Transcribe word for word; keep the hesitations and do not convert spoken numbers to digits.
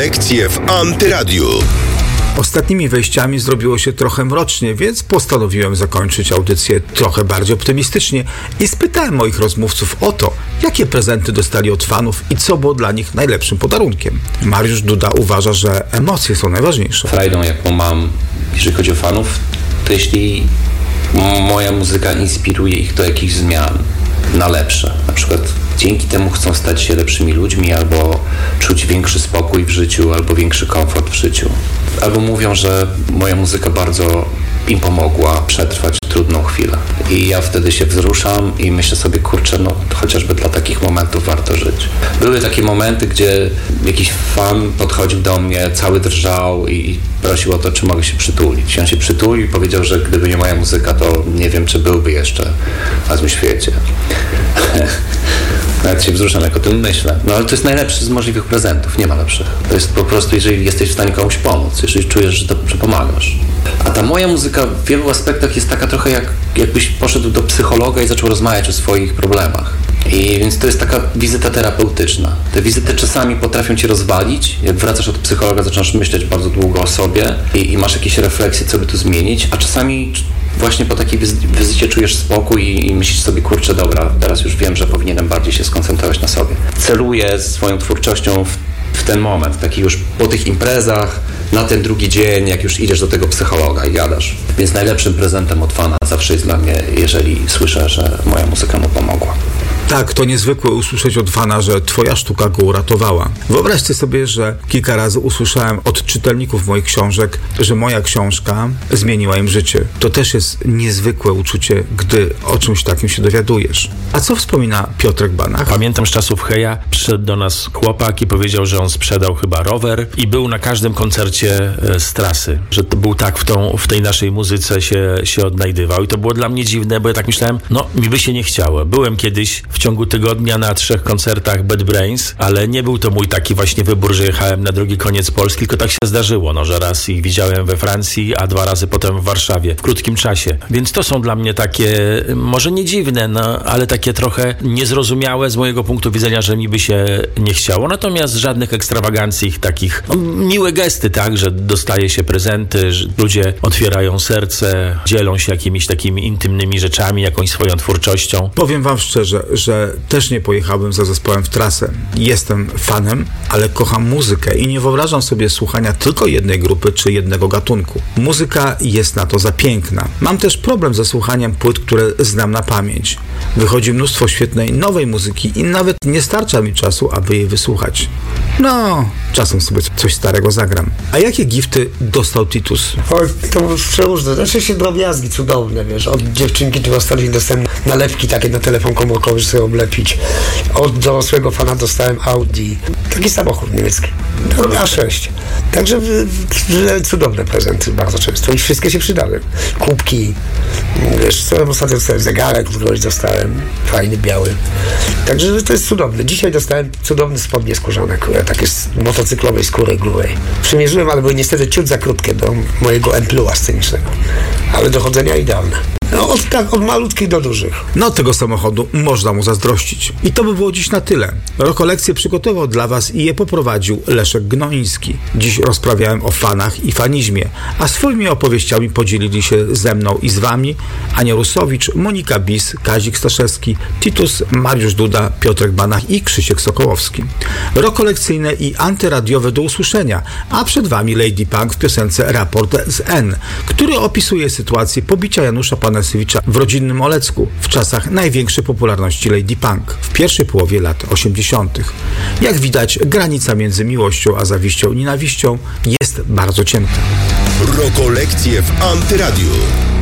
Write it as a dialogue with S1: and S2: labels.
S1: Rokolekcje w Antyradiu.
S2: Ostatnimi wejściami zrobiło się trochę mrocznie, więc postanowiłem zakończyć audycję trochę bardziej optymistycznie i spytałem moich rozmówców o to, jakie prezenty dostali od fanów i co było dla nich najlepszym podarunkiem. Mariusz Duda uważa, że emocje są najważniejsze.
S3: Frajdą, jaką mam, jeżeli chodzi o fanów, to jeśli moja muzyka inspiruje ich do jakichś zmian na lepsze, na przykład dzięki temu chcą stać się lepszymi ludźmi, albo czuć większy spokój w życiu, albo większy komfort w życiu. Albo mówią, że moja muzyka bardzo im pomogła przetrwać trudną chwilę. I ja wtedy się wzruszam i myślę sobie, kurczę, no chociażby dla takich momentów warto żyć. Były takie momenty, gdzie jakiś fan podchodził do mnie, cały drżał i prosił o to, czy mogę się przytulić. I on się przytulił i powiedział, że gdyby nie moja muzyka, to nie wiem, czy byłby jeszcze na tym świecie. Nawet się wzruszam, jak o tym myślę. No ale to jest najlepszy z możliwych prezentów, nie ma lepszych. To jest po prostu, jeżeli jesteś w stanie komuś pomóc, jeżeli czujesz, że, to, że pomagasz. A ta moja muzyka w wielu aspektach jest taka trochę jak, jakbyś poszedł do psychologa i zaczął rozmawiać o swoich problemach. I więc to jest taka wizyta terapeutyczna. Te wizyty czasami potrafią cię rozwalić. Jak wracasz od psychologa, zaczynasz myśleć bardzo długo o sobie i, i masz jakieś refleksje, co by tu zmienić, a czasami właśnie po takiej wizycie czujesz spokój i, i myślisz sobie, kurczę, dobra, teraz już wiem, że powinienem bardziej się skoncentrować na sobie. Celuję swoją twórczością w, w ten moment, taki już po tych imprezach, na ten drugi dzień, jak już idziesz do tego psychologa i gadasz. Więc najlepszym prezentem od fana zawsze jest dla mnie, jeżeli słyszę, że moja muzyka mu pomogła.
S2: Tak, to niezwykłe usłyszeć od fana, że twoja sztuka go uratowała. Wyobraźcie sobie, że kilka razy usłyszałem od czytelników moich książek, że moja książka zmieniła im życie. To też jest niezwykłe uczucie, gdy o czymś takim się dowiadujesz. A co wspomina Piotrek Banach?
S4: Pamiętam z czasów Heja, przyszedł do nas chłopak i powiedział, że on sprzedał chyba rower i był na każdym koncercie z trasy. Że to był tak w, tą, w tej naszej muzyce się, się odnajdywał. I to było dla mnie dziwne, bo ja tak myślałem, no mi by się nie chciało. Byłem kiedyś w ciągu tygodnia na trzech koncertach Bad Brains, ale nie był to mój taki właśnie wybór, że jechałem na drugi koniec Polski, tylko tak się zdarzyło, no, że raz ich widziałem we Francji, a dwa razy potem w Warszawie, w krótkim czasie. Więc to są dla mnie takie, może nie dziwne, no, ale takie trochę niezrozumiałe z mojego punktu widzenia, że mi by się nie chciało. Natomiast żadnych ekstrawagancji, takich no, miłe gesty, tak, że dostaje się prezenty, że ludzie otwierają serce, dzielą się jakimiś takimi intymnymi rzeczami, jakąś swoją twórczością.
S2: Powiem wam szczerze, że też nie pojechałbym za zespołem w trasę. Jestem fanem, ale kocham muzykę i nie wyobrażam sobie słuchania tylko jednej grupy czy jednego gatunku. Muzyka jest na to za piękna. Mam też problem ze słuchaniem płyt, które znam na pamięć. Wychodzi mnóstwo świetnej, nowej muzyki i nawet nie starcza mi czasu, aby jej wysłuchać. No, czasem sobie coś starego zagram. A jakie gifty dostał Titus?
S5: Oj, to było przeróżne. Znaczy się drobiazgi cudowne, wiesz. Od dziewczynki tu ostatnio dostałem nalepki takie na telefon komórkowy, żeby sobie oblepić. Od dorosłego fana dostałem Audi. Taki samochód niemiecki. A sześć. Także cudowne prezenty bardzo często. I wszystkie się przydały. Kubki. Wiesz, co ostatnio dostałem zegarek, któryś dostałem. Fajny, biały. Także to jest cudowne. Dzisiaj dostałem cudowne spodnie skórzane, które takie z motocyklowej skóry grubej. Przymierzyłem, ale były niestety ciut za krótkie do mojego emplua scenicznego. Ale dochodzenia idealne. No, od, tak, od malutkich do dużych.
S2: No, tego samochodu można mu zazdrościć. I to by było dziś na tyle. Rokolekcje przygotował dla was i je poprowadził Leszek Gnoiński. Dziś rozprawiałem o fanach i fanizmie, a swoimi opowieściami podzielili się ze mną i z wami Ania Rusowicz, Monika Bis, Kazik Staszewski, Titus, Mariusz Duda, Piotrek Banach i Krzysiek Sokołowski. Rokolekcyjne i antyradiowe do usłyszenia, a przed wami Lady Punk w piosence Raport z N, który opisuje sytuację pobicia Janusza Pana w rodzinnym Olecku w czasach największej popularności Lady Punk w pierwszej połowie lat osiemdziesiątych. Jak widać, granica między miłością a zawiścią i nienawiścią jest bardzo cienka.
S1: Rokolekcje w Antyradiu.